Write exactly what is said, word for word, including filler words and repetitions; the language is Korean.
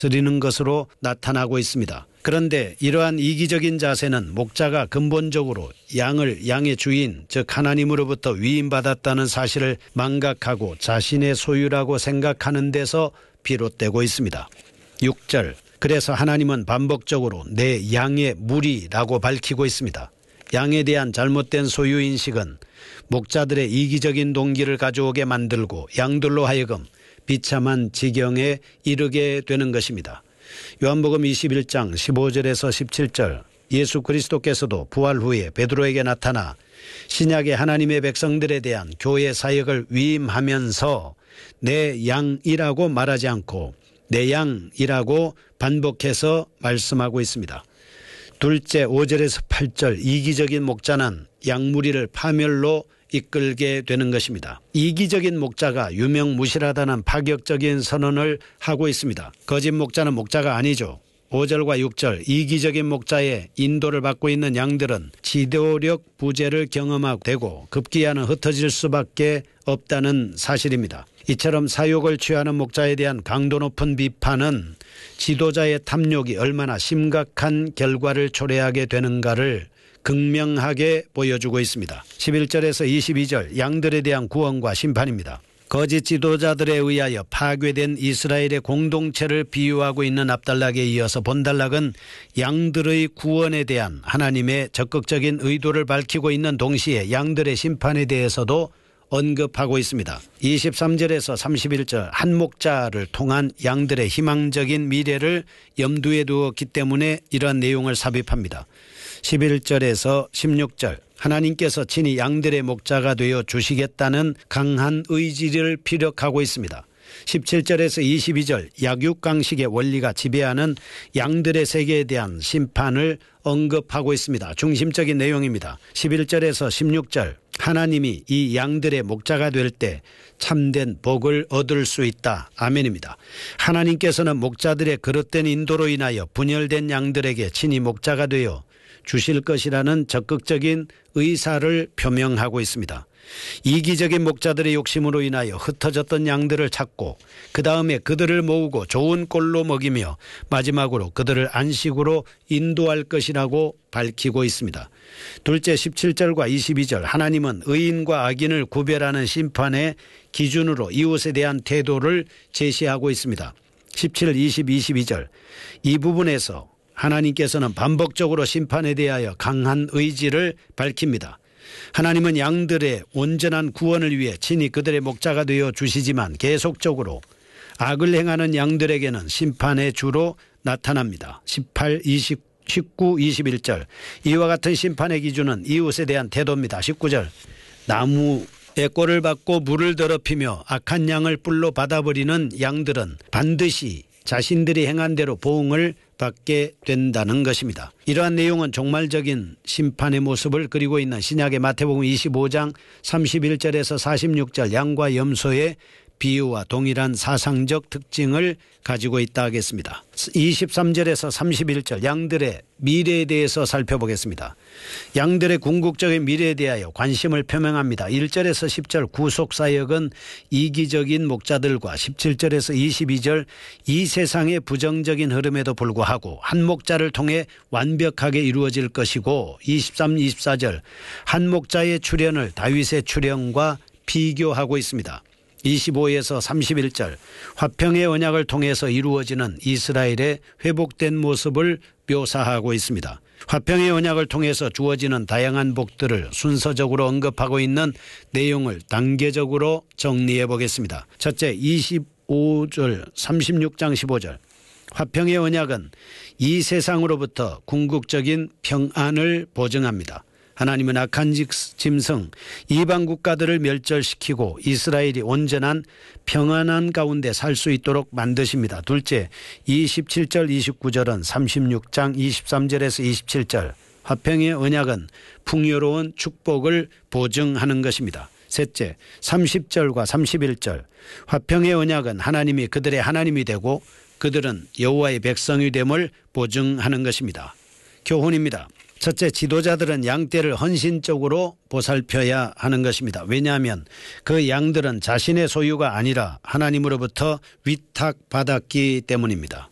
드리는 것으로 나타나고 있습니다. 그런데 이러한 이기적인 자세는 목자가 근본적으로 양을 양의 주인 즉 하나님으로부터 위임받았다는 사실을 망각하고 자신의 소유라고 생각하는 데서 비롯되고 있습니다. 육 절 그래서 하나님은 반복적으로 내 양의 무리라고 밝히고 있습니다. 양에 대한 잘못된 소유인식은 목자들의 이기적인 동기를 가져오게 만들고 양들로 하여금 비참한 지경에 이르게 되는 것입니다. 요한복음 이십일 장 십오 절에서 십칠 절 예수 그리스도께서도 부활 후에 베드로에게 나타나 신약의 하나님의 백성들에 대한 교회 사역을 위임하면서 내 양이라고 말하지 않고 내 양이라고 반복해서 말씀하고 있습니다. 둘째 오 절에서 팔 절 이기적인 목자는 양무리를 파멸로 이끌게 되는 것입니다. 이기적인 목자가 유명무실하다는 파격적인 선언을 하고 있습니다. 거짓 목자는 목자가 아니죠. 오 절과 육 절 이기적인 목자의 인도를 받고 있는 양들은 지도력 부재를 경험하게 되고 급기야는 흩어질 수밖에 없다는 사실입니다. 이처럼 사욕을 취하는 목자에 대한 강도 높은 비판은 지도자의 탐욕이 얼마나 심각한 결과를 초래하게 되는가를 극명하게 보여주고 있습니다. 십일 절에서 이십이 절 양들에 대한 구원과 심판입니다. 거짓 지도자들에 의하여 파괴된 이스라엘의 공동체를 비유하고 있는 압달락에 이어서 본달락은 양들의 구원에 대한 하나님의 적극적인 의도를 밝히고 있는 동시에 양들의 심판에 대해서도 언급하고 있습니다. 이십삼 절에서 삼십일 절 한 목자를 통한 양들의 희망적인 미래를 염두에 두었기 때문에 이러한 내용을 삽입합니다. 십일 절에서 십육 절 하나님께서 친히 양들의 목자가 되어 주시겠다는 강한 의지를 피력하고 있습니다. 십칠 절에서 이십이 절 약육강식의 원리가 지배하는 양들의 세계에 대한 심판을 언급하고 있습니다. 중심적인 내용입니다. 십일 절에서 십육 절 하나님이 이 양들의 목자가 될 때 참된 복을 얻을 수 있다. 아멘입니다. 하나님께서는 목자들의 그릇된 인도로 인하여 분열된 양들에게 친히 목자가 되어 주실 것이라는 적극적인 의사를 표명하고 있습니다. 이기적인 목자들의 욕심으로 인하여 흩어졌던 양들을 찾고 그 다음에 그들을 모으고 좋은 꼴로 먹이며 마지막으로 그들을 안식으로 인도할 것이라고 밝히고 있습니다. 둘째 십칠 절과 이십이 절 하나님은 의인과 악인을 구별하는 심판의 기준으로 이웃에 대한 태도를 제시하고 있습니다. 십칠, 이십, 이십이 절 이 부분에서 하나님께서는 반복적으로 심판에 대하여 강한 의지를 밝힙니다. 하나님은 양들의 온전한 구원을 위해 친히 그들의 목자가 되어 주시지만 계속적으로 악을 행하는 양들에게는 심판의 주로 나타납니다. 십팔, 이십, 십구, 이십일 절 이와 같은 심판의 기준은 이웃에 대한 태도입니다. 십구 절 나무의 꼴을 받고 물을 더럽히며 악한 양을 뿔로 받아버리는 양들은 반드시 자신들이 행한 대로 보응을 받게 된다는 것입니다. 이러한 내용은 종말적인 심판의 모습을 그리고 있는 신약의 마태복음 이십오 장 삼십일 절에서 사십육 절 양과 염소의 비유와 동일한 사상적 특징을 가지고 있다 하겠습니다. 이십삼 절에서 삼십일 절 양들의 미래에 대해서 살펴보겠습니다. 양들의 궁극적인 미래에 대하여 관심을 표명합니다. 일 절에서 십 절 구속사역은 이기적인 목자들과 십칠 절에서 이십이 절 이 세상의 부정적인 흐름에도 불구하고 한 목자를 통해 완벽하게 이루어질 것이고 이십삼, 이십사 절 한 목자의 출현을 다윗의 출현과 비교하고 있습니다. 이십오에서 삼십일 절 화평의 언약을 통해서 이루어지는 이스라엘의 회복된 모습을 묘사하고 있습니다. 화평의 언약을 통해서 주어지는 다양한 복들을 순서적으로 언급하고 있는 내용을 단계적으로 정리해 보겠습니다. 첫째 이십오 절 삼십육 장 십오 절 화평의 언약은 이 세상으로부터 궁극적인 평안을 보증합니다. 하나님은 악한 짐승 이방 국가들을 멸절시키고 이스라엘이 온전한 평안한 가운데 살 수 있도록 만드십니다. 둘째 이십칠 절 이십구 절은 삼십육 장 이십삼 절에서 이십칠 절 화평의 언약은 풍요로운 축복을 보증하는 것입니다. 셋째 삼십 절과 삼십일 절 화평의 언약은 하나님이 그들의 하나님이 되고 그들은 여호와의 백성이 됨을 보증하는 것입니다. 교훈입니다. 첫째, 지도자들은 양떼를 헌신적으로 보살펴야 하는 것입니다. 왜냐하면 그 양들은 자신의 소유가 아니라 하나님으로부터 위탁받았기 때문입니다.